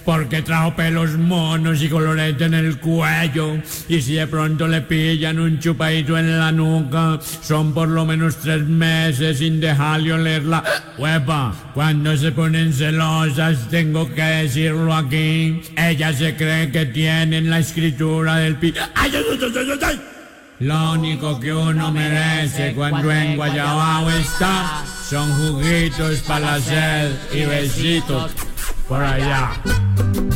Porque trajo pelos monos y colorete en el cuello. Y si de pronto le pillan un chupadito en la nuca, son por lo menos 3 meses sin dejarle olerla. Huepa, cuando se ponen celosas, tengo que decirlo aquí. Ellas se creen que tienen la escritura del pi... ¡Ay, ay, ay, ay, ay! Lo único que uno merece cuando en Guayabao está son juguitos para la sed y besitos por allá.